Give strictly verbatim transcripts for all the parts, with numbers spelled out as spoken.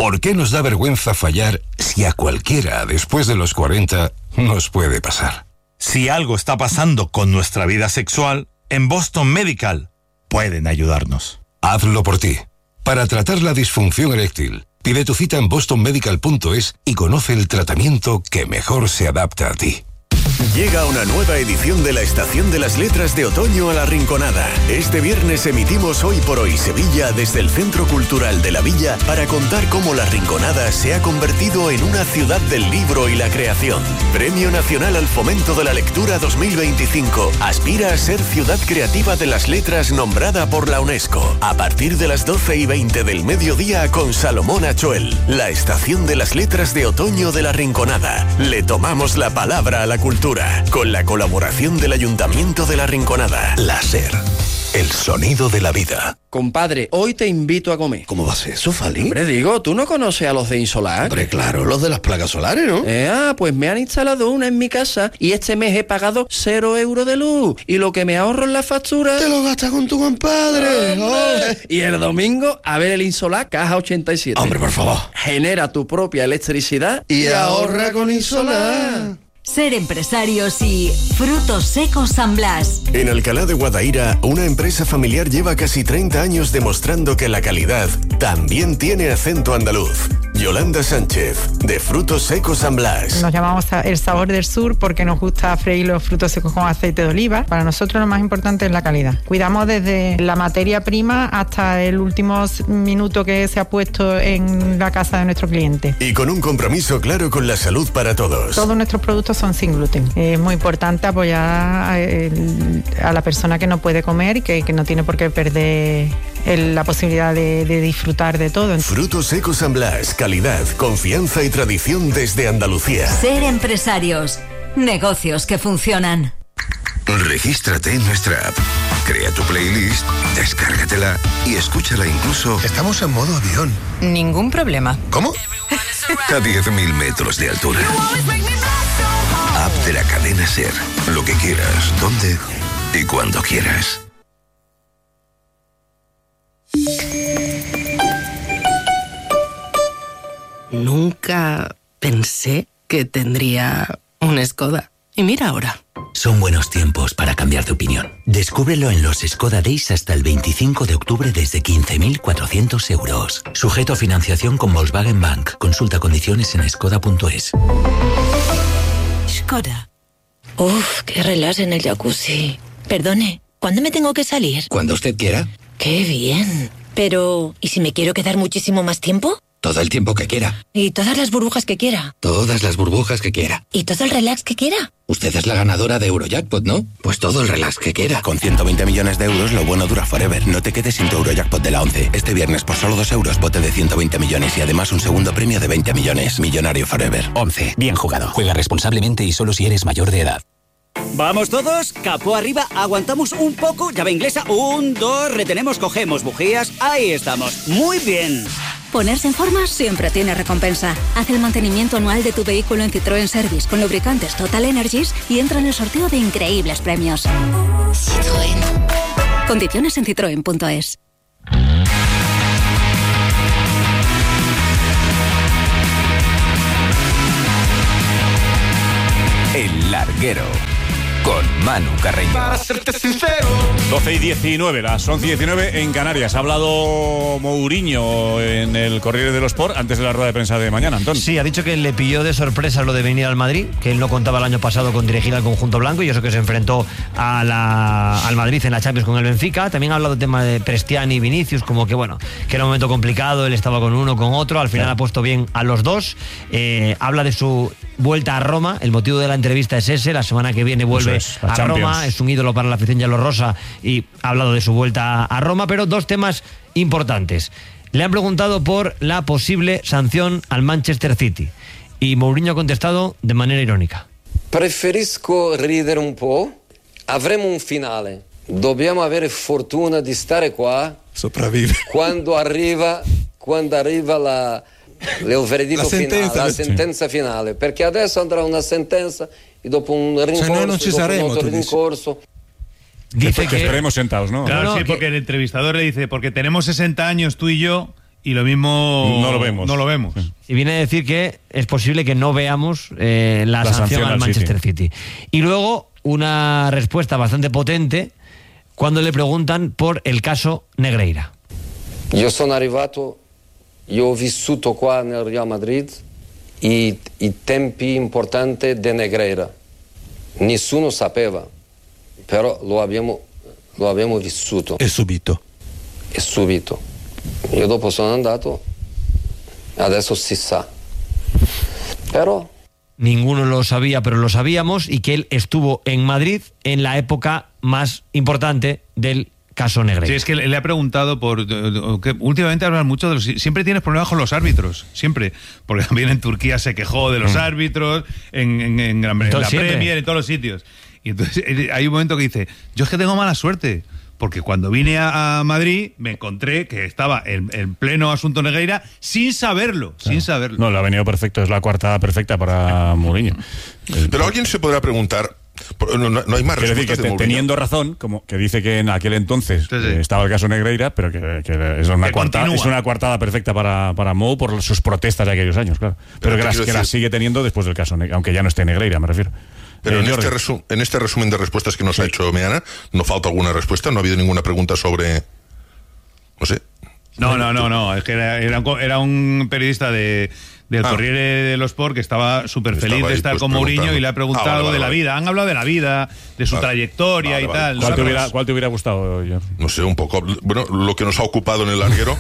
¿Por qué nos da vergüenza fallar si a cualquiera después de los cuarenta nos puede pasar? Si algo está pasando con nuestra vida sexual, en Boston Medical pueden ayudarnos. Hazlo por ti. Para tratar la disfunción eréctil, pide tu cita en boston medical punto es y conoce el tratamiento que mejor se adapta a ti. Llega una nueva edición de la Estación de las Letras de Otoño a La Rinconada. Este viernes emitimos Hoy por Hoy Sevilla desde el Centro Cultural de la Villa para contar cómo La Rinconada se ha convertido en una ciudad del libro y la creación. Premio Nacional al Fomento de la Lectura dos mil veinticinco. Aspira a ser Ciudad Creativa de las Letras nombrada por la UNESCO. A partir de las doce y veinte del mediodía con Salomón Achoel. La Estación de las Letras de Otoño de La Rinconada. Le tomamos la palabra a la cultura. Con la colaboración del Ayuntamiento de La Rinconada. Láser, el sonido de la vida. Compadre, hoy te invito a comer. ¿Cómo va a ser eso, Fali? Hombre, digo, ¿tú no conoces a los de Insolar? Hombre, claro, los de las placas solares, ¿no? Eh, ah, pues me han instalado una en mi casa y este mes he pagado cero euros de luz. Y lo que me ahorro en la factura... Te lo gastas con tu compadre. Oh, y el domingo, a ver el Insolar Caja ochenta y siete. Hombre, por favor. Genera tu propia electricidad y, y ahorra con Insolar. Ser empresarios y Frutos Secos San Blas. En Alcalá de Guadaira, una empresa familiar lleva casi treinta años demostrando que la calidad también tiene acento andaluz. Yolanda Sánchez, de Frutos Secos San Blas. Nos llamamos El Sabor del Sur porque nos gusta freír los frutos secos con aceite de oliva. Para nosotros lo más importante es la calidad. Cuidamos desde la materia prima hasta el último minuto que se ha puesto en la casa de nuestro cliente. Y con un compromiso claro con la salud para todos. Todos nuestros productos son sin gluten. Es muy importante apoyar a, el, a la persona que no puede comer y que, que no tiene por qué perder el, la posibilidad de, de disfrutar de todo. Frutos Secos San Blas, calidad, confianza y tradición desde Andalucía. Ser empresarios, negocios que funcionan. Regístrate en nuestra app, crea tu playlist, descárgatela y escúchala incluso... Estamos en modo avión. Ningún problema. ¿Cómo? A diez mil metros de altura. App de la cadena SER. Lo que quieras, donde y cuando quieras. Nunca pensé que tendría un Skoda. Y mira ahora. Son buenos tiempos para cambiar de opinión. Descúbrelo en los Skoda Days hasta el veinticinco de octubre desde quince mil cuatrocientos euros. Sujeto a financiación con Volkswagen Bank. Consulta condiciones en skoda punto es. Skoda. Uf, qué relax en el jacuzzi. Perdone, ¿cuándo me tengo que salir? Cuando usted quiera. Qué bien. Pero, ¿y si me quiero quedar muchísimo más tiempo? Todo el tiempo que quiera. ¿Y todas las burbujas que quiera? Todas las burbujas que quiera. ¿Y todo el relax que quiera? Usted es la ganadora de Eurojackpot, ¿no? Pues todo el relax que quiera. Con ciento veinte millones de euros, lo bueno dura forever. No te quedes sin tu Eurojackpot de la once. Este viernes, por solo dos euros, bote de ciento veinte millones y además un segundo premio de veinte millones. Millonario forever. once. Bien jugado. Juega responsablemente y solo si eres mayor de edad. Vamos todos, capó arriba, aguantamos un poco, llave inglesa, un, dos, retenemos, cogemos bujías, ahí estamos, muy bien. Ponerse en forma siempre tiene recompensa. Haz el mantenimiento anual de tu vehículo en Citroën Service con lubricantes Total Energies y entra en el sorteo de increíbles premios. Citroën. Condiciones en citroen punto es. El Larguero, con Manu Carreño. Para serte sincero. doce y diecinueve, las once y diecinueve en Canarias. Ha hablado Mourinho en el Corriere dello Sport antes de la rueda de prensa de mañana, Antón. Sí, ha dicho que le pilló de sorpresa lo de venir al Madrid, que él no contaba el año pasado con dirigir al conjunto blanco y eso que se enfrentó a la, al Madrid en la Champions con el Benfica. También ha hablado del tema de Prestiani y Vinicius, como que bueno, que era un momento complicado, él estaba con uno, con otro, al final claro. Ha puesto bien a los dos. Eh, habla de su vuelta a Roma, el motivo de la entrevista es ese, la semana que viene vuelve es, a, a Roma, es un ídolo para la afición Rosa y ha hablado de su vuelta a Roma, pero dos temas importantes. Le han preguntado por la posible sanción al Manchester City y Mourinho ha contestado de manera irónica. Preferisco ridere un po', avremo un finale, dobbiamo avere fortuna di stare qua. Sopravvive. Quando arriva, quando arriva la... il veredetto la finale, sentenza, la sentenza sì. finale, perché adesso andrà una sentenza y dopo un rincorso, o sea, no, no ci dopo saremo, un otro rincorso. Dice que, que esperemos sentados, ¿no? Claro, no, sí, que... porque el entrevistador le dice, porque tenemos sesenta años tú y yo y lo mismo no lo vemos. No lo vemos. Y viene a decir que es posible que no veamos eh, la, la sanción, sanción al al Manchester City. City. Y luego una respuesta bastante potente cuando le preguntan por el caso Negreira. Io sono arrivato, io ho vissuto qua nel Real Madrid i, i tempi importanti di Negreira. Nessuno sapeva, però lo abbiamo, lo abbiamo vissuto. E subito. E subito. Io dopo sono andato, adesso si sa. Però... Ninguno lo sabía, pero lo sabíamos, y que él estuvo en Madrid en la época más importante del caso Negreira. Sí, es que le ha preguntado por... que últimamente hablan mucho de los... Siempre tienes problemas con los árbitros, siempre. Porque también en Turquía se quejó de los mm. árbitros, en, en, en, Gran, en la siempre. Premier, en todos los sitios. Y entonces hay un momento que dice, yo es que tengo mala suerte, porque cuando vine a, a Madrid me encontré que estaba en, en pleno asunto Negreira sin saberlo, claro. sin saberlo. No, le ha venido perfecto, es la coartada perfecta para Mourinho. Pero alguien se podrá preguntar, no, no, no hay más respuestas decir que de Mourinho. Teniendo razón, como que dice que en aquel entonces sí, sí. Eh, estaba el caso Negreira, pero que, que es, una coartada, es una coartada perfecta para, para Mou por sus protestas de aquellos años, claro. Pero, pero que, las, que las sigue teniendo después del caso, aunque ya no esté Negreira, me refiero. Pero en este, resu en este resumen de respuestas que nos sí. ha hecho Meana, ¿no falta alguna respuesta? ¿No ha habido ninguna pregunta sobre...? No sé. No, no, no, no. Es que era, era, un, era un periodista de... del ah. Corriere dello Sport, que estaba súper feliz de estar pues, con Mourinho y le ha preguntado ah, vale, vale, de la vale. vida. Han hablado de la vida, de su vale. trayectoria vale, y vale. tal. ¿Cuál, te hubiera, ¿Cuál te hubiera gustado, George? No sé, un poco. Bueno, lo que nos ha ocupado en el larguero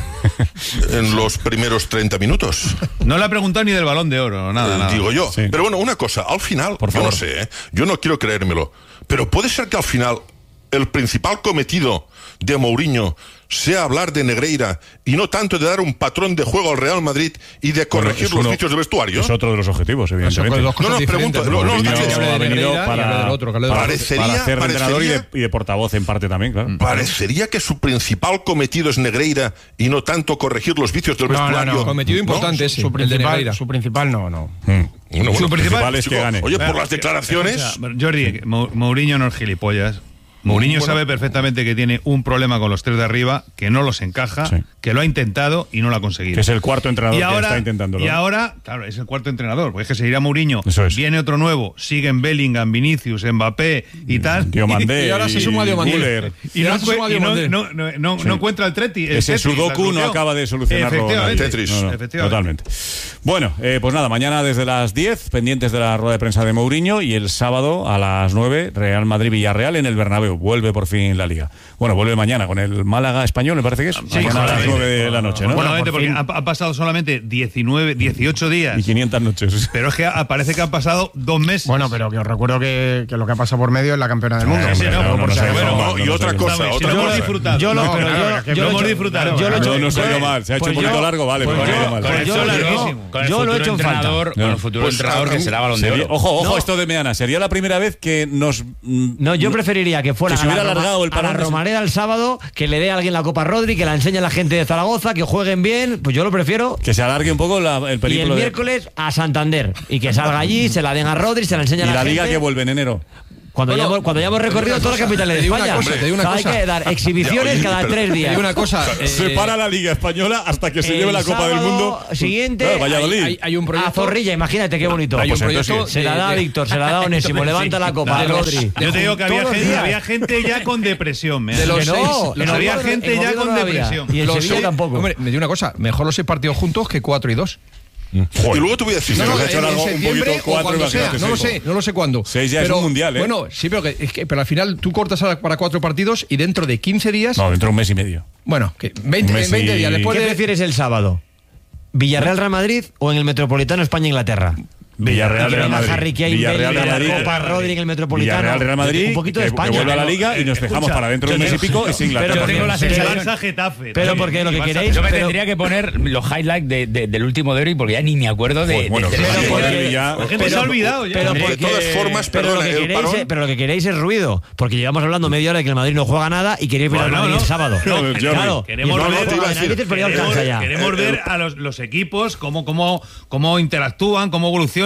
en los primeros treinta minutos. No le ha preguntado ni del Balón de Oro, nada, eh, nada. Digo yo. Sí. Pero bueno, una cosa, al final, Por yo favor. no sé, ¿eh? yo no quiero creérmelo, pero puede ser que al final el principal cometido de Mourinho sea hablar de Negreira y no tanto de dar un patrón de juego al Real Madrid y de corregir bueno, los vicios de vestuario. Es otro de los objetivos, evidentemente. No, no, pregunto. No, no, no, ha venido para, otro, para, parecería, para hacer de entrenador y de, parecería, y de portavoz en parte también, claro. Parecería que su principal cometido es Negreira y no tanto corregir los vicios del vestuario. No, no, no. Cometido importante ¿no? ese, su, el de Negreira. Su principal no, no. Hmm. Bueno, su bueno, principal es que gane. Oye, por las declaraciones... O sea, Jordi, Mourinho no es gilipollas. Mourinho bueno. sabe perfectamente que tiene un problema con los tres de arriba, que no los encaja, sí. que lo ha intentado y no lo ha conseguido. Que es el cuarto entrenador y ahora, que está intentándolo. Y ahora, claro, es el cuarto entrenador, porque es que se irá Mourinho, es. viene otro nuevo, siguen Bellingham, Vinicius, Mbappé y tal. Diomandé, y, y ahora se suma Diomandé. Y, y, no, y no, no, no, no, sí. no encuentra el Treti. El Ese Tetris, Sudoku no acaba de solucionarlo. Efectivamente. Tetris. No, no, Efectivamente. Totalmente. Bueno, eh, pues nada, mañana desde las diez, pendientes de la rueda de prensa de Mourinho, y el sábado a las nueve, Real Madrid-Villarreal en el Bernabéu. Vuelve por fin la Liga. Bueno, vuelve mañana con el Málaga Español, me parece que es. Sí, mañana a las nueve de la noche, ¿no? Bueno, bueno porque ha, ha pasado solamente diecinueve, dieciocho días. Y quinientas noches. Pero es que parece que han pasado dos meses. Bueno, pero que os recuerdo que, que lo que ha pasado por medio es la campeona del mundo. Sí, sí, no, no, no, no, no, bueno, no, y otra cosa, no, otra si cosa. Hemos disfrutado. Yo lo, no, pero claro, yo, yo lo hemos hecho, disfrutado. Yo lo he hecho, no nos ha ido mal, se ha hecho pues un poquito yo, largo, vale, pues pero no ha ido mal. Con el yo, larguísimo. Con el yo lo he hecho en falta. Con el futuro pues, entrenador que será Balón de Oro. Ojo, ojo, no. esto de Meana, sería la primera vez que nos... No, yo preferiría que fuera que se hubiera a la, alargado el a la Romareda el sábado, que le dé a alguien la Copa Rodri, que la enseñe a la gente de Zaragoza, que jueguen bien, pues yo lo prefiero. Que se alargue un poco la, el periplo. Y el miércoles de... a Santander, y que salga allí, se la den a Rodri, se la enseñe a la, y la gente. Y la Liga que vuelve en enero. Cuando, bueno, ya hemos, cuando ya hemos recorrido todas las capitales de España. Cosa, te digo una o sea, cosa. Hay que dar exhibiciones cada pero, tres días. Te digo una cosa. Eh, se para la Liga Española hasta que se lleve la Copa del Mundo. Siguiente. Claro, Valladolid. Hay, hay, hay un proyecto. A Zorrilla, imagínate qué bonito. Hay un proyecto. Se la da a Víctor, se la da a Onésimo, levanta la copa. De Rodri. Yo te digo que había gente, había gente ya con depresión. De los no, seis. Había gente ya con depresión. Y el Sevilla tampoco. Hombre, me digo una cosa. Mejor los seis partidos juntos que cuatro y dos. Joder. Y luego te voy a decir, no, no, no, en, en septiembre o cuando sea, no lo sé, no lo sé cuándo. Seis ya pero, es un mundial, ¿eh? Bueno, sí, pero, que, es que, pero al final tú cortas para cuatro partidos y dentro de quince días... No, dentro de un mes y medio. Bueno, que veinte, veinte días después ¿Qué de... prefieres el sábado? ¿Villarreal-Real Madrid o en el Metropolitano España-Inglaterra? Villarreal Real Madrid. Harry Kane, Villarreal Real Madrid. Copa Rodri en el Metropolitano. Villarreal Real Madrid. Un poquito de que, España. Que vuelva a la Liga y nos dejamos para dentro de un mes y pico es Inglaterra. Pero tengo la sensación. Getafe. Pero porque lo que queréis. Yo me pero, tendría que poner los highlights de, de, del último derby porque ya ni me acuerdo de. Pues bueno, de, de, de, de, de, de, de ya. La gente se ha olvidado ya. Pero porque, de todas formas, pero perdona, lo que el queréis, parón. es, pero lo que queréis es ruido. Porque llevamos hablando media hora de que el Madrid no juega nada y queréis ver al Madrid el sábado. Claro. Queremos ver a los equipos cómo interactúan, cómo evolucionan.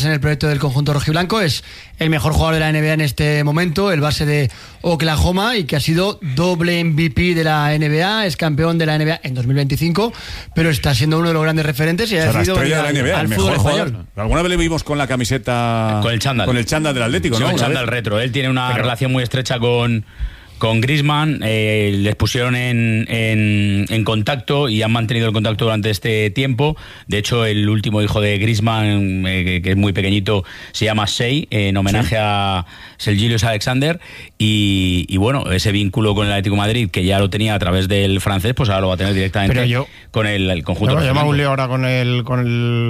convertirse en el proyecto del conjunto rojiblanco. Es el mejor jugador de la N B A en este momento, el base de Oklahoma, y que ha sido doble M V P de la N B A, es campeón de la N B A en dos mil veinticinco, pero está siendo uno de los grandes referentes y ha o sea, decidido la estrella de la al, N B A, al el fútbol mejor español. jugador. Alguna vez le vimos con la camiseta con el chándal, con el chándal del Atlético, sí, ¿no? con el chándal retro. Él tiene una Pero, relación muy estrecha con con Griezmann, eh, les pusieron en, en, en contacto y han mantenido el contacto durante este tiempo. De hecho, el último hijo de Griezmann, eh, que, que es muy pequeñito, se llama Shea, eh, en homenaje sí. a Gilles Alexander. Y, y bueno, ese vínculo con el Atlético de Madrid, que ya lo tenía a través del francés, pues ahora lo va a tener directamente yo, con el, el conjunto. Yo me hago un lío ahora con el, con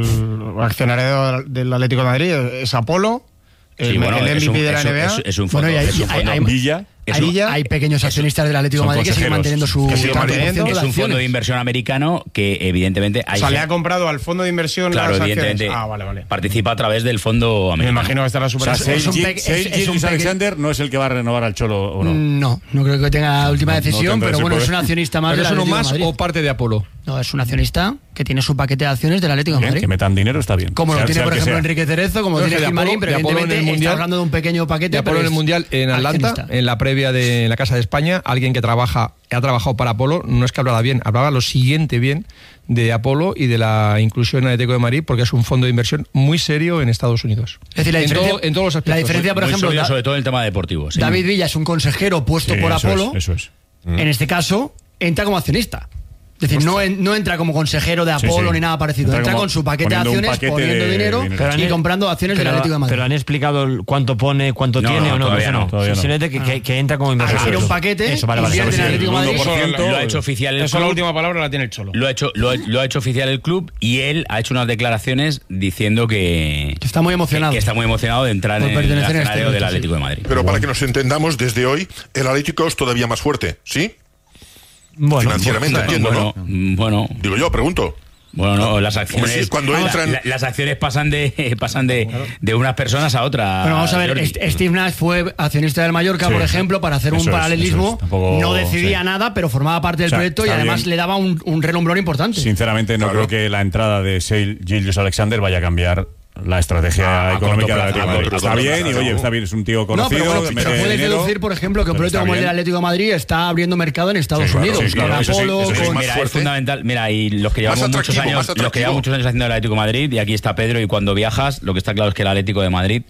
el accionario del Atlético de Madrid, es Apolo. El, sí, bueno, el M V P un, de la N B A. Es, es un fondo, bueno, y hay, es un fondo. Hay, hay, Villa. Hay, hay pequeños accionistas del Atlético de Madrid que siguen manteniendo su... Que siguen manteniendo. Es un fondo de inversión americano que evidentemente... Hay o sea, le ha comprado al fondo de inversión claro, las evidentemente acciones. Ah, vale, vale. Participa a través del fondo americano. Me imagino que estará súper... O sea, Gilles Alexander no es el que va a renovar al Cholo, ¿o no? No, no creo que tenga la última decisión, no, no pero bueno, poder. Es un accionista más ¿Pero del es uno Atlético más de Madrid. o parte de Apolo? No, es un accionista que tiene su paquete de acciones del Atlético de Madrid. Que metan dinero está bien. Como sea, lo tiene, por ejemplo, sea. Enrique Cerezo, como lo tiene Gilmarín, pero evidentemente está hablando de un pequeño paquete. De Apolo en el Mundial en Atlanta, accionista. En la previa de en la Casa de España, alguien que trabaja, ha trabajado para Apolo, no es que hablara bien, hablaba lo siguiente bien de Apolo y de la inclusión en el Atlético de Madrid, porque es un fondo de inversión muy serio en Estados Unidos. Es decir, la en, diferencia, todo, en todos los aspectos. La diferencia, por muy ejemplo, sólido, da, sobre todo en el tema deportivo. Sí. David Villa es un consejero puesto sí, por eso Apolo. Es, eso es. Mm. En este caso, entra como accionista. Es decir, no, en, no entra como consejero de Apolo sí, sí. ni nada parecido. Entra, entra con su paquete de acciones, paquete poniendo de, dinero, de dinero y comprando acciones pero, del Atlético de Madrid. Pero han explicado cuánto pone, cuánto no, tiene no, o no. Todavía no. Todavía no. Que, que, que entra como inversor. Tiene un paquete, eso, vale, vale, invierte en el Atlético de Madrid. Lo ha hecho oficial el Eso club. La última palabra la tiene el Cholo. Lo ha hecho, lo, lo ha hecho oficial el club y él ha hecho unas declaraciones diciendo que, que está muy emocionado. Que, que está muy emocionado de entrar en el escenario este del Atlético sí. de Madrid. Pero para que nos entendamos, desde hoy, el Atlético es todavía más fuerte, ¿sí? Bueno, financieramente, bueno, entiendo, bueno, ¿no? Bueno. Digo yo, pregunto. Bueno, no, las acciones si cuando entran... la, las acciones pasan de pasan de, de unas personas a otras. Bueno, vamos a ver, Jordi. Steve Nash fue accionista del Mallorca, sí, por ejemplo, para hacer un paralelismo. Es, es. Tampoco, no decidía sí. nada, pero formaba parte del o sea, proyecto y además bien. le daba un, un renombrón importante. Sinceramente, no claro. creo que la entrada de Gilles Alexander vaya a cambiar la estrategia ah, económica del Atlético de Madrid. Está bien, y oye, está bien, es un tío conocido. No, pero, bueno, pero puedes dinero, deducir, por ejemplo, que un proyecto como el del Atlético de Madrid está abriendo mercado en Estados sí, Unidos. Claro, sí, claro, con eso Apolo, sí, eso sí, con... Mira, es fundamental. Mira, y los que llevamos muchos años, los que llevamos muchos años haciendo el Atlético de Madrid, y aquí está Pedro, y cuando viajas, lo que está claro es que el Atlético de Madrid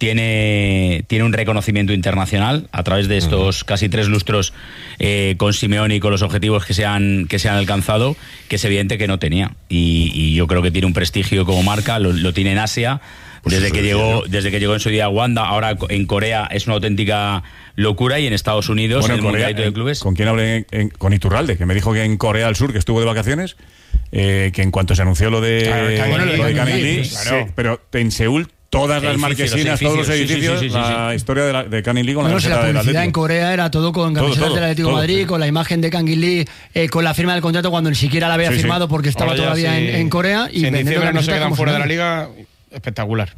tiene, tiene un reconocimiento internacional a través de estos uh-huh. casi tres lustros eh, con Simeone y con los objetivos que se han, que se han alcanzado, que es evidente que no tenía. Y, y yo creo que tiene un prestigio como marca, lo, lo tiene en Asia. Pues desde que llegó desde que llegó en su día a Wanda, ahora en Corea es una auténtica locura, y en Estados Unidos, bueno, en el Corea, mundialito de clubes. ¿Con quién hablé? En, en, con Iturralde, que me dijo que en Corea del Sur, que estuvo de vacaciones, eh, que en cuanto se anunció lo de, claro, bueno, lo de Kang-in Lee, claro. sí, pero en Seúl todas las marquesinas, todos los edificios, sí, sí, sí, sí, la sí. historia de, la, de Kang-in Lee con bueno, la camiseta del Atlético. La publicidad en Corea era todo con camisetas del Atlético de Madrid, sí. con la imagen de Kang-in Lee, eh, con la firma del contrato cuando ni siquiera la había sí, firmado sí. porque estaba Ahora todavía sí. en, en Corea. Y si en diciembre no se quedan fuera de la liga... Espectacular.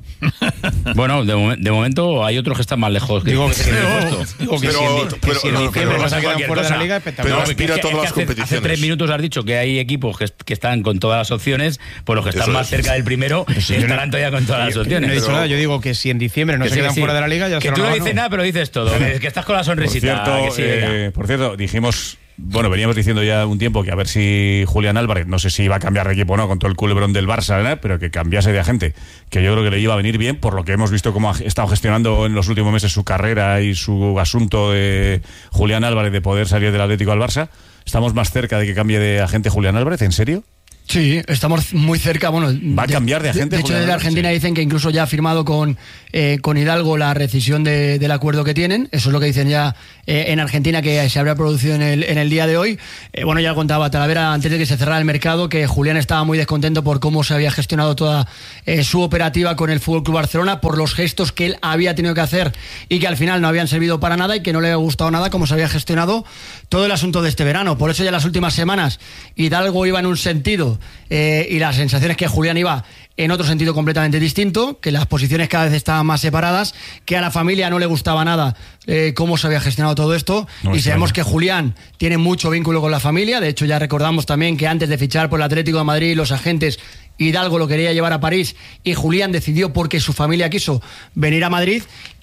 Bueno, de, mom- de momento hay otros que están más lejos. Que digo que, que, pero, digo que pero, si en, pero, si en no, diciembre pero, pasa quedan fuera de la liga, espectacular. Pero aspira a todas las hace, competiciones. Hace tres minutos has dicho que hay equipos que, que están con todas las opciones, pues los que están Eso más es. cerca del primero sí, estarán todavía con todas las opciones. No he dicho nada, yo digo que si en diciembre no se quedan fuera de la liga, ya que tú no dices nada, pero dices todo. Que estás con la sonrisita. Por cierto, sí, eh, por cierto dijimos... Bueno, veníamos diciendo ya un tiempo que a ver si Julián Álvarez, no sé si iba a cambiar de equipo o no, con todo el culebrón del Barça, ¿eh? pero que cambiase de agente, que yo creo que le iba a venir bien, por lo que hemos visto cómo ha estado gestionando en los últimos meses su carrera y su asunto de Julián Álvarez de poder salir del Atlético al Barça. ¿Estamos más cerca de que cambie de agente Julián Álvarez? ¿En serio? Sí, estamos muy cerca. Bueno, va a cambiar de agente. De, de hecho, desde Argentina sí. dicen que incluso ya ha firmado con, eh, con Hidalgo la rescisión de, del acuerdo que tienen. Eso es lo que dicen ya eh, en Argentina, que se habrá producido en el, en el día de hoy. Eh, bueno, ya contaba Talavera antes de que se cerrara el mercado que Julián estaba muy descontento por cómo se había gestionado toda eh, su operativa con el F C Barcelona, por los gestos que él había tenido que hacer y que al final no habían servido para nada y que no le había gustado nada cómo se había gestionado todo el asunto de este verano. Por eso ya las últimas semanas Hidalgo iba en un sentido eh, y la sensación es que Julián iba en otro sentido completamente distinto, que las posiciones cada vez estaban más separadas, que a la familia no le gustaba nada eh, cómo se había gestionado todo esto, no, y sabemos que Julián tiene mucho vínculo con la familia. De hecho, ya recordamos también que antes de fichar por el Atlético de Madrid, los agentes Hidalgo lo quería llevar a París y Julián decidió porque su familia quiso venir a Madrid,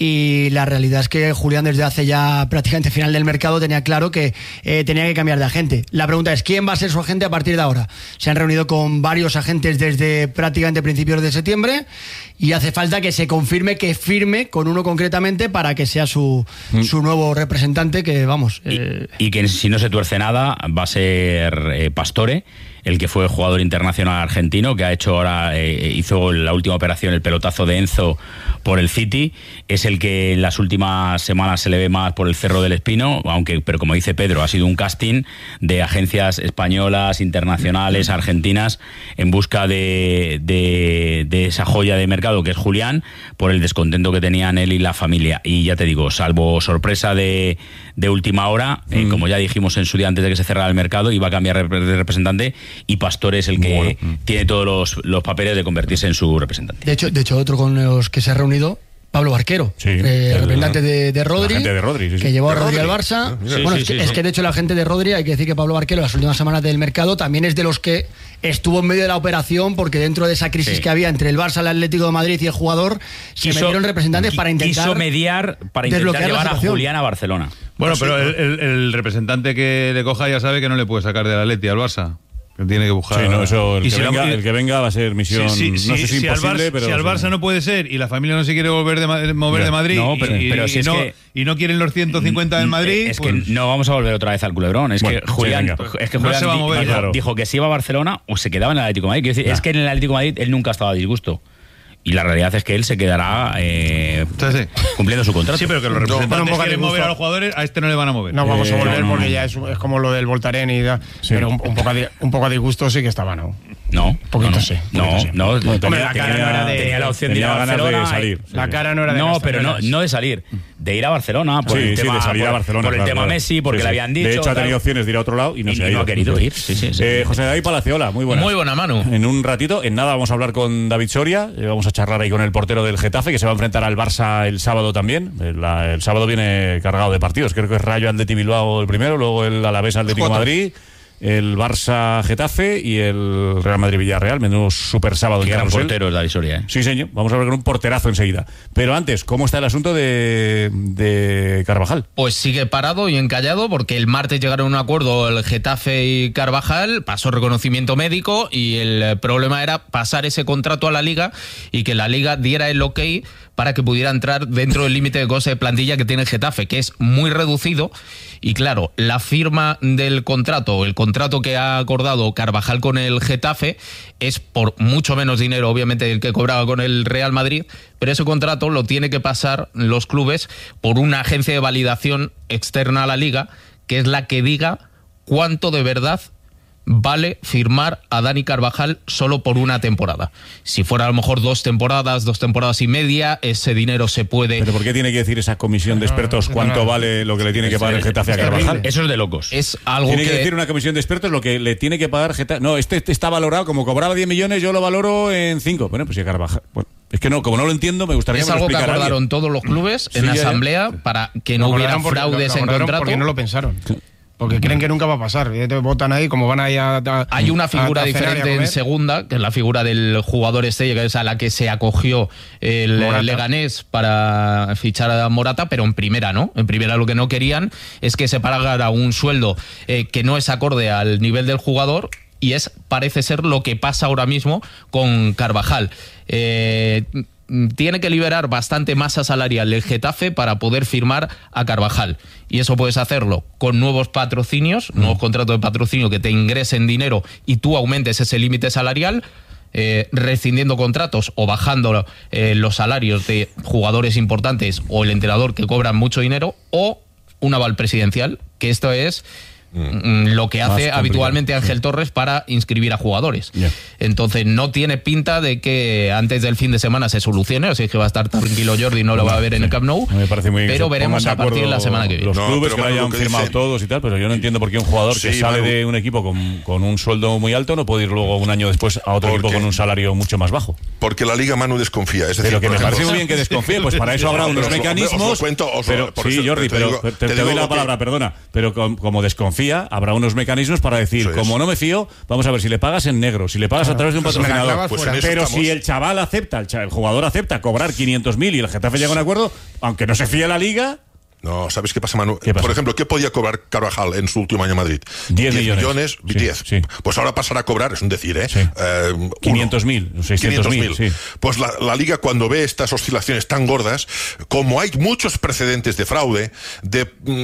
y la realidad es que Julián desde hace ya prácticamente final del mercado tenía claro que eh, tenía que cambiar de agente. La pregunta es, ¿quién va a ser su agente a partir de ahora? Se han reunido con varios agentes desde prácticamente principios de septiembre y hace falta que se confirme que firme con uno concretamente para que sea su, mm. su nuevo representante, que vamos... Eh... Y, y que si no se tuerce nada va a ser eh, Pastore, el que fue jugador internacional argentino, que ha hecho ahora, eh, hizo la última operación, el pelotazo de Enzo por el City, es el que en las últimas semanas se le ve más por el Cerro del Espino, aunque, pero como dice Pedro, ha sido un casting de agencias españolas, internacionales, argentinas, en busca de, de, de esa joya de mercado que es Julián, por el descontento que tenían él y la familia. Y ya te digo, salvo sorpresa de, de última hora, mm. eh, como ya dijimos en su día antes de que se cerrara el mercado, iba a cambiar de representante, y Pastore es el que bueno. tiene todos los, los papeles de convertirse en su representante. De hecho, de hecho otro con los que se ha reunido, Pablo Barquero, sí, eh, el representante de, de Rodri, de Rodri sí, sí. que llevó a Rodri al Barça. Sí, bueno, sí, es, que, sí, es sí. que de hecho la gente de Rodri, hay que decir que Pablo Barquero las últimas semanas del mercado también es de los que estuvo en medio de la operación, porque dentro de esa crisis sí. que había entre el Barça, el Atlético de Madrid y el jugador, se quiso, metieron representantes para intentar quiso mediar para intentar llevar a Julián a Barcelona. Bueno, pues pero sí, el, el, el representante que le coja ya sabe que no le puede sacar del Atleti al Barça. Que tiene que buscar. Sí, no, eso, el, que si venga, la, el que venga va a ser misión. Sí, sí, no sé si, si imposible, al Barça, pero. Si al Barça no puede ser y la familia no se quiere volver de, mover de Madrid no, pero, y, pero y, si y, es no, que, y no quieren los ciento cincuenta del Madrid. Es pues, que no vamos a volver otra vez al culebrón. Es bueno, que Julián, sí, es que Julián no se va a mover, dijo, claro. dijo que si iba a Barcelona o se quedaba en el Atlético de Madrid. Quiero decir, ya. es que en el Atlético de Madrid él nunca estaba a disgusto. Y la realidad es que él se quedará eh, sí, sí. cumpliendo su contrato. Sí, pero que los representantes no, quieren mover a los jugadores, a este no le van a mover. No vamos eh, a volver no, porque ya es, es como lo del Voltaren y da, sí. Pero un, un, poco a, un poco a disgusto sí que estaba, ¿no? No, un poquito no, sí. No, sí. no, no. Hombre, la cara no era de, tenía la opción de ir a Barcelona. De salir, la sí. cara no era de No, pero no, no de salir. De ir a Barcelona. Por sí, el sí, tema, de salir por, a Barcelona. Por el claro, tema claro. Messi, porque sí, le sí. habían dicho. De hecho, ha tenido opciones de ir a otro lado y no y, se ha y ido. no ha querido ir. Sí, sí, sí. Eh, José David Palaciola, muy buenas. Muy buena, Manu. En un ratito, en nada, vamos a hablar con David Soria. Eh, vamos a charlar ahí con el portero del Getafe, que se va a enfrentar al Barça el sábado también. El, la, el sábado viene cargado de partidos. Creo que es Rayo Atleti Bilbao el primero, luego el Alavés Atlético de Madrid, el Barça Getafe y el Real Madrid Villarreal. Menudo super sábado. Qué gran portero es David Soria, ¿eh? Sí, señor. Vamos a hablar con un porterazo enseguida. Pero antes, ¿cómo está el asunto de, de Carvajal? Pues sigue parado y encallado, porque el martes llegaron a un acuerdo el Getafe y Carvajal, pasó reconocimiento médico y el problema era pasar ese contrato a la Liga y que la Liga diera el ok para que pudiera entrar dentro del límite de coste de plantilla que tiene el Getafe, que es muy reducido. Y claro, la firma del contrato, el contrato que ha acordado Carvajal con el Getafe, es por mucho menos dinero, obviamente, del que cobraba con el Real Madrid, pero ese contrato lo tiene que pasar los clubes por una agencia de validación externa a la Liga, que es la que diga cuánto de verdad vale firmar a Dani Carvajal solo por una temporada. Si fuera a lo mejor dos temporadas, dos temporadas y media, ese dinero se puede... ¿Pero por qué tiene que decir esa comisión de expertos cuánto vale lo que le tiene que pagar el Getafe a Carvajal? Eso es de locos. Es algo tiene que... que decir una comisión de expertos lo que le tiene que pagar Getafe. No, este, este está valorado, como cobraba diez millones, yo lo valoro en cinco. Bueno, pues si a Carvajal... Bueno, es que no, como no lo entiendo, me gustaría es que me lo algo que explicara acordaron bien. todos los clubes en sí, la ya, asamblea ya. para que no hubiera fraudes en contrato. Porque no lo pensaron. Porque creen que nunca va a pasar. Votan ahí, como van ahí a, a Hay una figura a, a diferente en segunda, que es la figura del jugador estrella, que es a la que se acogió el Morata. Leganés para fichar a Morata, pero en primera no. En primera lo que no querían es que se pagara un sueldo eh, que no es acorde al nivel del jugador, y es, parece ser, lo que pasa ahora mismo con Carvajal. Eh... Tiene que liberar bastante masa salarial el Getafe para poder firmar a Carvajal. Y eso puedes hacerlo con nuevos patrocinios, mm. nuevos contratos de patrocinio que te ingresen dinero y tú aumentes ese límite salarial, eh, rescindiendo contratos o bajando eh, los salarios de jugadores importantes o el entrenador que cobran mucho dinero, o un aval presidencial, que esto es... Mm. lo que hace habitualmente Ángel Torres para inscribir a jugadores. Yeah. Entonces no tiene pinta de que antes del fin de semana se solucione, así que va a estar tranquilo Jordi, no lo va a ver en el Camp Nou, me parece muy pero veremos a partir de la semana que viene. Los no, clubes que lo hayan que firmado dice... todos y tal, pero yo no entiendo por qué un jugador sí, que sale Manu. de un equipo con, con un sueldo muy alto no puede ir luego un año después a otro equipo con un salario mucho más bajo. Porque la Liga Manu desconfía. Es decir, pero que me ejemplo, parece muy bien que desconfíe, pues para eso habrá unos mecanismos. Os lo cuento, os lo, pero, sí, Jordi, pero te, te, te doy la palabra, perdona, pero como desconfía día habrá unos mecanismos para decir, como no me fío, vamos a ver si le pagas en negro, si le pagas claro, a través de un patrocinador. Pues pero estamos. Si el chaval acepta, el, chaval, el jugador acepta cobrar quinientos mil y el Getafe llega a un acuerdo, aunque no se fíe la Liga. No, ¿sabes qué pasa, Manu? ¿Qué pasa? Por ejemplo, ¿qué podía cobrar Carvajal en su último año en Madrid? diez millones. diez. Sí, sí. Pues ahora pasará a cobrar, es un decir, ¿eh? Sí. eh quinientos mil, seiscientos mil. Sí. Pues la, la Liga, cuando ve estas oscilaciones tan gordas, como hay muchos precedentes de fraude, de,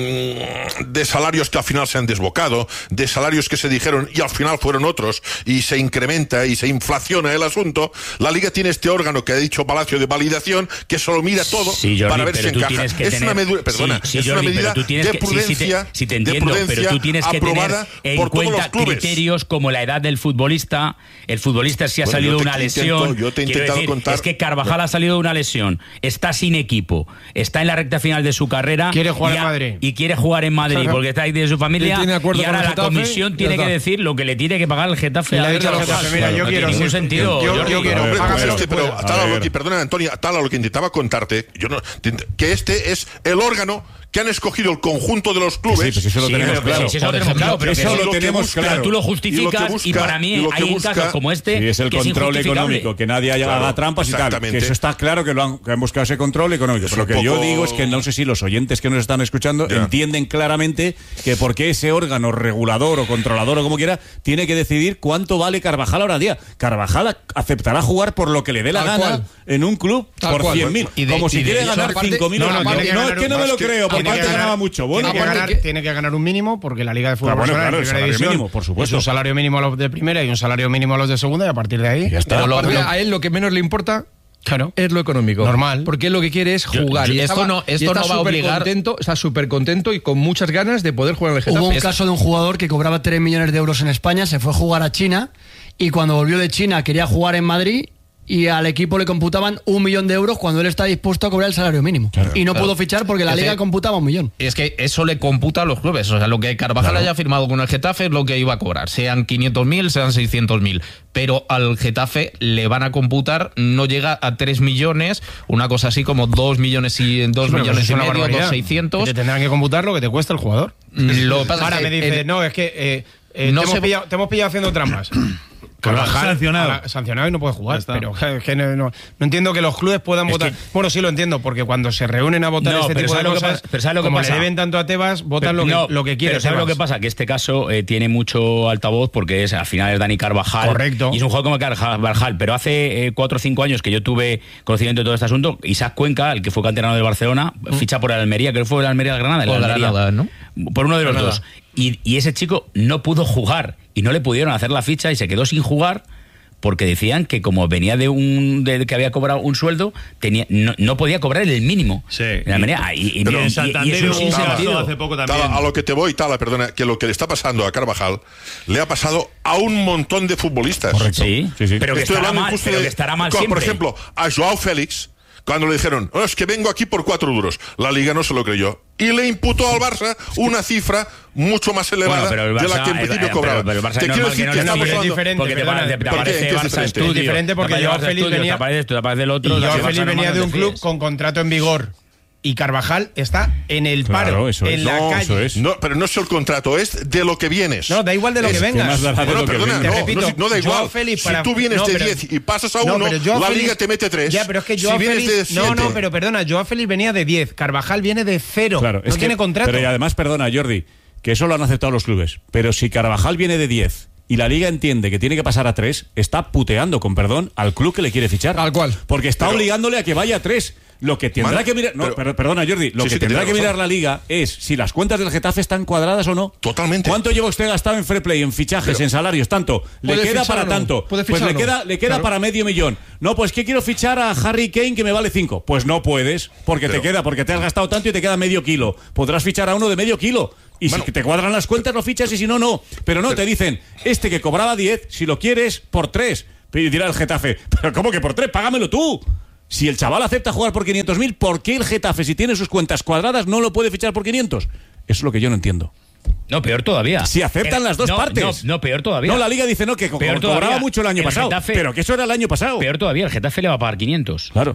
mm, de salarios que al final se han desbocado, de salarios que se dijeron y al final fueron otros, y se incrementa y se inflaciona el asunto, la Liga tiene este órgano que ha dicho Palacio de validación, que solo mira todo sí, Jordi, para ver si encaja. Es tener... una medida, perdona, sí, sí, es Jordi, una medida pero tú tienes de que, prudencia, sí, sí te, sí te entiendo, pero tú tienes que tener en cuenta criterios como la edad del futbolista. El futbolista si ha bueno, salido de una intento, lesión. Yo te he intentado decir, contar. Es que Carvajal ha salido de una lesión, está sin equipo, está en la recta final de su carrera. Quiere jugar y, en Madrid. Y quiere jugar en Madrid porque está ahí de su familia. Y, y ahora la comisión tiene que decir lo que le tiene que pagar el Getafe. A ver, Mira, yo no quiero tiene ningún sentido. Yo, yo, yo quiero. Ver, pero, es que, pero tal a lo que, perdona, Antonio, tal a lo que intentaba contarte, yo no, que este es el órgano que han escogido el conjunto de los clubes. Sí, pues eso lo tenemos sí, claro. Sí, eso lo tenemos claro, pero eso lo tenemos busca, claro. Pero tú lo justificas y, lo busca, y para mí y hay busca, casos como este sí, es el que control es económico, que nadie haya claro, trampas y tal. Que eso está claro que lo han, que han buscado ese control económico. Pero lo que poco... yo digo es que no sé si los oyentes que nos están escuchando yeah. entienden claramente que por qué ese órgano regulador o controlador o como quiera tiene que decidir cuánto vale Carvajal ahora al día. Carvajal aceptará jugar por lo que le dé la gana en un club por cien mil. Como si quiere ganar cinco mil. No, es que no me lo creo, porque antes ganaba mucho. Bueno, tiene, que ganar, que... tiene que ganar un mínimo porque la Liga de Fútbol bueno, claro, en primera división mínimo, por supuesto. Es un salario mínimo a los de primera y un salario mínimo a los de segunda y a partir de ahí ya está. Pero lo, lo, a él lo que menos le importa claro. es lo económico. Normal. Porque él lo que quiere es jugar. Yo, yo, y esto estaba, no, esto y no va a obligar. Contento, está súper contento y con muchas ganas de poder jugar en el Getafe. Hubo un caso de un jugador que cobraba tres millones de euros en España, se fue a jugar a China y cuando volvió de China quería jugar en Madrid. Y al equipo le computaban un millón de euros cuando él está dispuesto a cobrar el salario mínimo. Claro, y no claro. pudo fichar porque la es Liga que, computaba un millón. Es que eso le computa a los clubes. O sea, lo que Carvajal claro. haya firmado con el Getafe es lo que iba a cobrar. Sean quinientos mil, sean seiscientos mil. Pero al Getafe le van a computar, no llega a tres millones, una cosa así como dos millones y dos sí, millones y medio, dos seiscientos. Te tendrán que computar lo que te cuesta el jugador. Lo que pasa Ahora es que me dice, el, no, es que eh, eh, no te, hemos se... pillado, te hemos pillado haciendo trampas. Carvajal, sancionado. La, sancionado y no puede jugar. Pero es que no, no, no entiendo que los clubes puedan es votar. Que... Bueno, sí lo entiendo, porque cuando se reúnen a votar no, este tipo de cosas, pero ¿sabes lo que como pasa? le deben tanto a Tebas, votan pero, lo, que, no, lo que quieren. ¿Sabes lo que pasa? Que este caso eh, tiene mucho altavoz porque es, al final es Dani Carvajal. Correcto. Y es un jugador como Carvajal. Pero hace eh, cuatro o cinco años que yo tuve conocimiento de todo este asunto, Isaac Cuenca, el que fue canterano del Barcelona, mm. ficha por el Almería, creo que fue el Almería del Granada. El Almería, Granada, ¿no? Por uno de los Granada. dos. Y, y ese chico no pudo jugar y no le pudieron hacer la ficha y se quedó sin jugar. Porque decían que como venía de un de que había cobrado un sueldo, tenía no, no podía cobrar el mínimo. Sí. La manera, y, y, pero y, en Santander y, y eso Tala, hace poco también. Tala, a lo que te voy, Tala, perdona, que lo que le está pasando a Carvajal le ha pasado a un montón de futbolistas. Correcto. Sí, sí, sí. Pero, que estará, mal, pero de, que estará mal con, siempre. Por ejemplo, a Joao Félix, cuando le dijeron, oh, es que vengo aquí por cuatro duros, la Liga no se lo creyó. Y le imputó al Barça una cifra mucho más elevada bueno, Barça, de la que en principio el, cobraba. Pero, pero el Barça te no quiero decir no que estamos es diferente. Porque te, te, te aparece Barça Estudio. Es diferente porque Joao Félix venía... Te aparece esto, te aparece el otro... Y Joao Félix venía de un club con contrato en vigor. Y Carvajal está en el paro, claro, eso en es. la no, calle. Eso es. No, pero no es el contrato, es de lo que vienes. No, da igual de lo es, que vengas. Que bueno, lo perdona, que no, repito, no, no da igual. Félix para... Si tú vienes no, de diez y pasas a uno, no, la Félix... Liga te mete tres. Ya, pero es que Joao si Félix... De no, no, pero perdona, Joao Félix venía de diez, Carvajal viene de cero. Claro, no tiene que, contrato. Pero y además, perdona, Jordi, que eso lo han aceptado los clubes. Pero si Carvajal viene de diez... y la Liga entiende que tiene que pasar a tres, está puteando, con perdón, al club que le quiere fichar. Al cual. Porque está pero, obligándole a que vaya a tres. Lo que tendrá Man, que mirar... No, pero, perdona, Jordi. Lo sí, que sí, tendrá que mirar la Liga es si las cuentas del Getafe están cuadradas o no. Totalmente. ¿Cuánto lleva usted gastado en fair play, en fichajes, pero, en salarios? Tanto. Le queda para no? tanto. Pues le, no? queda, le queda claro. para medio millón. No, pues que quiero fichar a Harry Kane que me vale cinco. Pues no puedes, porque pero, te queda, porque te has gastado tanto y te queda medio kilo. Podrás fichar a uno de medio kilo. Y bueno, si te cuadran las cuentas, lo fichas y si no, no. Pero no, pero, te dicen, este que cobraba diez, si lo quieres, por tres. Y dirá el Getafe, ¿pero cómo que por tres? Págamelo tú. Si el chaval acepta jugar por quinientos mil, ¿por qué el Getafe, si tiene sus cuentas cuadradas, no lo puede fichar por quinientos? Eso es lo que yo no entiendo. No, peor todavía. Si aceptan el, las dos no, partes. No, no, peor todavía. No, la Liga dice no, que co cobraba mucho el año el pasado. Getafe, pero que eso era el año pasado. Peor todavía, el Getafe le va a pagar quinientos. Claro.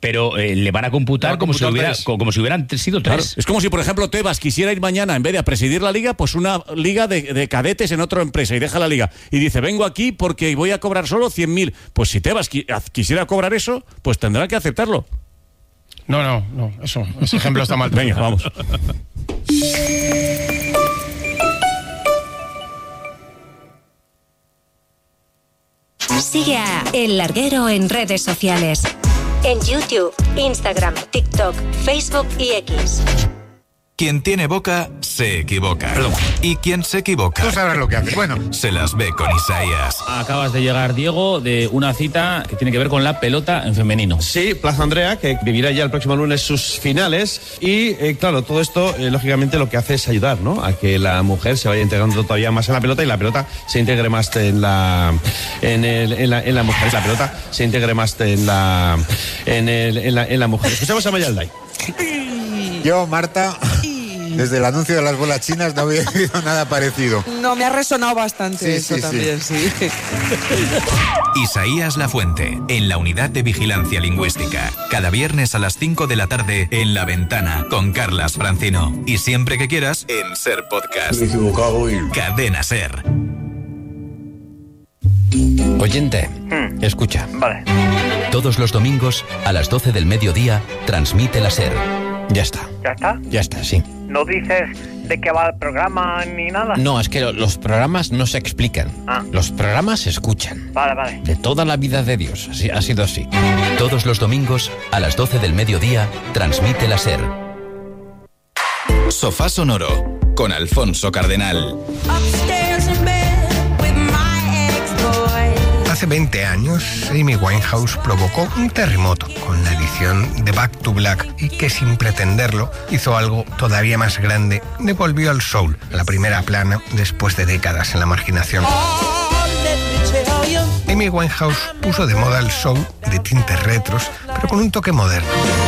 pero eh, le van a computar, como, computar si hubiera, como, como si hubieran sido tres. Claro. Es como si, por ejemplo, Tebas quisiera ir mañana, en vez de a presidir la liga, pues una liga de, de cadetes en otra empresa y deja la liga. Y dice, vengo aquí porque voy a cobrar solo cien mil. Pues si Tebas qui- quisiera cobrar eso, pues tendrá que aceptarlo. No, no, no, eso, ese ejemplo está mal. Venga, vamos. Sigue a El Larguero en redes sociales. En YouTube, Instagram, TikTok, Facebook y X. Quien tiene boca, se equivoca. Perdón. Y quien se equivoca... Tú sabrás lo que hace. Bueno. Se las ve con Isaías. Acabas de llegar, Diego, de una cita que tiene que ver con la pelota en femenino. Sí, Plaza Andrea, que vivirá ya el próximo lunes sus finales. Y, eh, claro, todo esto, eh, lógicamente, lo que hace es ayudar, ¿no?, a que la mujer se vaya integrando todavía más en la pelota y la pelota se integre más en la... En, el, en, la, en la mujer. La pelota se integre más en la... En, el, en, la, en la mujer. Escuchamos a Mayalday. Yo, Marta... Desde el anuncio de las bolas chinas no había oído nada parecido. No, me ha resonado bastante sí, eso sí, también, sí. sí. Isaías Lafuente, en la Unidad de Vigilancia Lingüística. Cada viernes a las cinco de la tarde en La Ventana, con Carlas Francino. Y siempre que quieras, en Ser Podcast. Me he equivocado hoy. Cadena Ser. Oyente, hmm. escucha. Vale. Todos los domingos, a las doce del mediodía, transmite la Ser. Ya está. ¿Ya está? Ya está, sí. ¿No dices de qué va el programa ni nada? No, es que los programas no se explican. Ah. Los programas se escuchan. Vale, vale. De toda la vida de Dios. Así, ha sido así. Todos los domingos, a las doce del mediodía, transmite la Ser. Sofá Sonoro, con Alfonso Cardenal. Hace veinte años, Amy Winehouse provocó un terremoto con la edición de Back to Black y que, sin pretenderlo, hizo algo todavía más grande. Devolvió al soul a la primera plana después de décadas en la marginación. Amy Winehouse puso de moda el soul de tintes retros, pero con un toque moderno.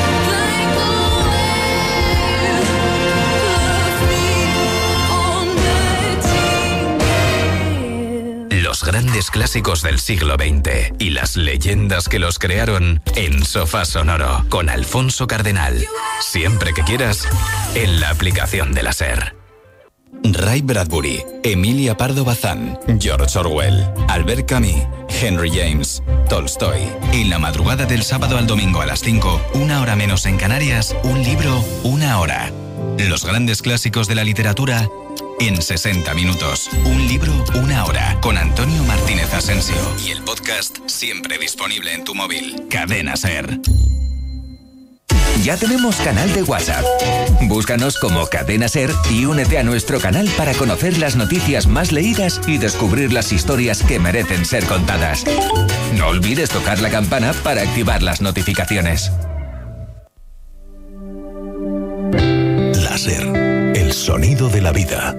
Los grandes clásicos del siglo veinte y las leyendas que los crearon en Sofá Sonoro con Alfonso Cardenal. Siempre que quieras, en la aplicación de la Ser. Ray Bradbury, Emilia Pardo Bazán, George Orwell, Albert Camus, Henry James, Tolstoy. Y la madrugada del sábado al domingo a las cinco, una hora menos en Canarias, un libro, una hora. Los grandes clásicos de la literatura en sesenta minutos. Un libro, una hora. Con Antonio Martínez Asensio. Y el podcast siempre disponible en tu móvil. Cadena Ser. Ya tenemos canal de WhatsApp. Búscanos como Cadena Ser y únete a nuestro canal para conocer las noticias más leídas y descubrir las historias que merecen ser contadas. No olvides tocar la campana para activar las notificaciones. La Ser, el sonido de la vida.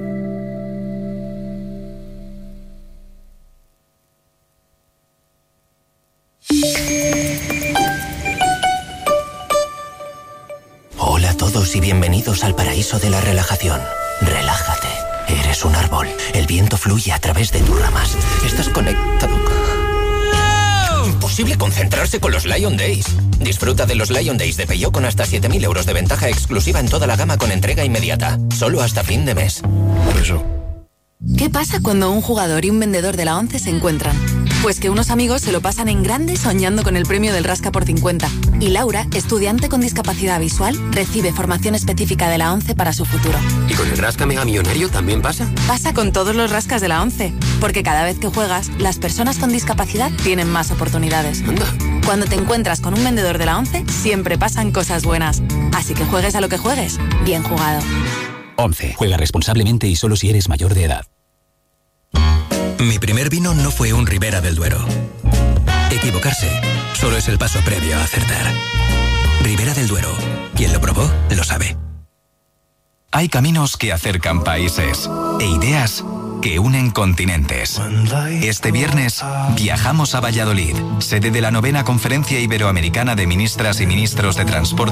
Hola a todos y bienvenidos al paraíso de la relajación. Relájate. Eres un árbol. El viento fluye a través de tus ramas. Estás conectado. Imposible concentrarse con los Lion Days. Disfruta de los Lion Days de Peugeot con hasta siete mil euros de ventaja exclusiva en toda la gama con entrega inmediata. Solo hasta fin de mes. Por eso. ¿Qué pasa cuando un jugador y un vendedor de la ONCE se encuentran? Pues que unos amigos se lo pasan en grande soñando con el premio del Rasca por cincuenta. Y Laura, estudiante con discapacidad visual, recibe formación específica de la ONCE para su futuro. ¿Y con el Rasca Mega Millonario también pasa? Pasa con todos los rascas de la ONCE. Porque cada vez que juegas, las personas con discapacidad tienen más oportunidades. Anda. Cuando te encuentras con un vendedor de la ONCE, siempre pasan cosas buenas. Así que juegues a lo que juegues, bien jugado. ONCE. Juega responsablemente y solo si eres mayor de edad. Mi primer vino no fue un Ribera del Duero. Equivocarse solo es el paso previo a acertar. Ribera del Duero. Quien lo probó, lo sabe. Hay caminos que acercan países e ideas que unen continentes. Este viernes viajamos a Valladolid, sede de la novena Conferencia Iberoamericana de Ministras y Ministros de Transporte